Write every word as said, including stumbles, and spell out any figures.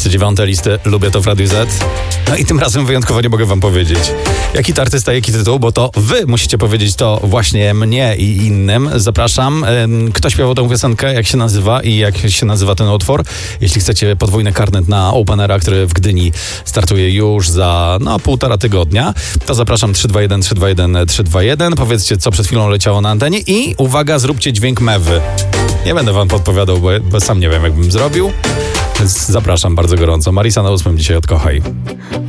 Miejsce dziewiąte listy Lubię to w Radiu Z. No i tym razem wyjątkowo nie mogę wam powiedzieć, jaki to artysta, jaki tytuł, bo to wy musicie powiedzieć to właśnie mnie i innym. Zapraszam. Kto śpiewał tę piosenkę, jak się nazywa i jak się nazywa ten utwór. Jeśli chcecie podwójny karnet na Openera, który w Gdyni startuje już za no półtora tygodnia, to zapraszam trzy dwa jeden trzy dwa jeden trzy dwa jeden. Powiedzcie, co przed chwilą leciało na antenie i uwaga, zróbcie dźwięk mewy. Nie będę wam podpowiadał, bo, bo sam nie wiem, jakbym zrobił. Więc zapraszam bardzo gorąco. Marisa na ósmym dzisiaj, odkochaj.